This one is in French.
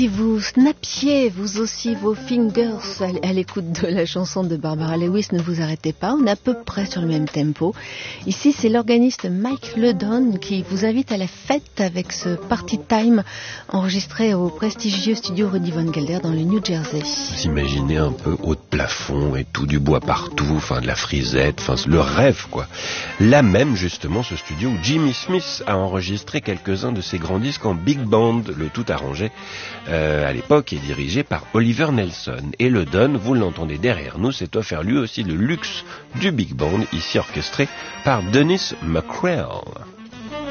si vous snappiez, vous aussi, vos fingers à l'écoute de la chanson de Barbara Lewis, ne vous arrêtez pas, on est à peu près sur le même tempo. Ici, c'est l'organiste Mike Ledon qui vous invite à la fête avec ce Party Time enregistré au prestigieux studio Rudy Von Gelder dans le New Jersey. Vous imaginez un peu haut de plafond et tout, du bois partout, enfin de la frisette, enfin le rêve quoi. Là même justement ce studio où Jimmy Smith a enregistré quelques-uns de ses grands disques en big band, le tout arrangé à l'époque et dirigé par Oliver Nelson. Et le Don, vous l'entendez derrière nous, s'est offert lui aussi le luxe du big band, ici orchestré par Dennis McCrell.